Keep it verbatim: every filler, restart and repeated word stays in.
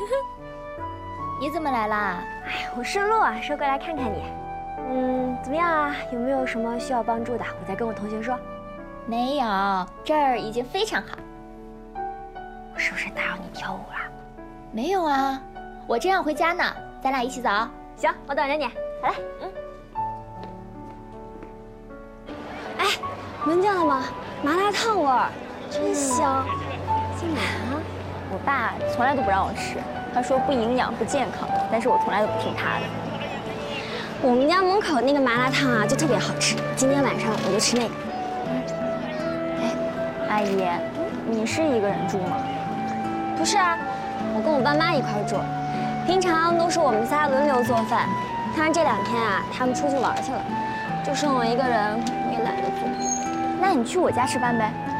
你怎么来啦？ 哎，我顺路啊，说过来看看你。嗯，怎么样啊？有没有什么需要帮助的？我再跟我同学说。 没有，这儿已经非常好。 我是不是打扰你跳舞了？ 没有啊，我正要回家呢，咱俩一起走。 行，我等着你。好嘞，嗯。哎，闻见了吗？麻辣烫味儿，真香。进来啊！ 我爸从来都不让我吃，他说不营养不健康，但是我从来都不听他的。 我们家门口那个麻辣烫啊，就特别好吃。今天晚上我就吃那个。 哎，阿姨，你是一个人住吗？ 不是啊，我跟我爸妈一块住，平常都是我们仨轮流做饭，但是这两天啊，他们出去玩去了，就剩我一个人，我也懒得做。 那你去我家吃饭呗。